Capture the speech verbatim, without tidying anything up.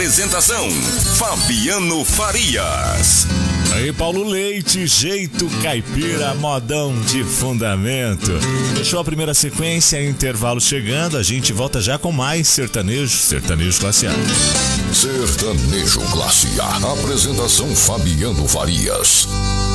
Apresentação: Fabiano Farias. Aí, Paulo Leite, jeito caipira, modão de fundamento. Deixou a primeira sequência, intervalo chegando, a gente volta já com mais sertanejo, sertanejo classe A. Sertanejo classe A. Apresentação: Fabiano Farias.